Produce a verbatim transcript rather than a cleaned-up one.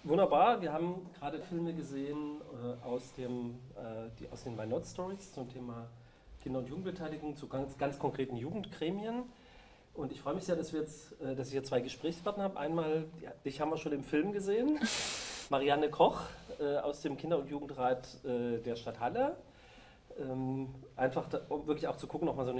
Wunderbar, wir haben gerade Filme gesehen äh, aus, dem, äh, die, aus den Why Not Stories zum Thema Kinder- und Jugendbeteiligung zu ganz, ganz konkreten Jugendgremien. Und ich freue mich sehr, dass, wir jetzt, äh, dass ich hier zwei Gesprächspartner habe. Einmal, ja, dich haben wir schon im Film gesehen, Marianne Koch äh, aus dem Kinder- und Jugendrat äh, der Stadt Halle. Ähm, einfach, da, um wirklich auch zu gucken, nochmal so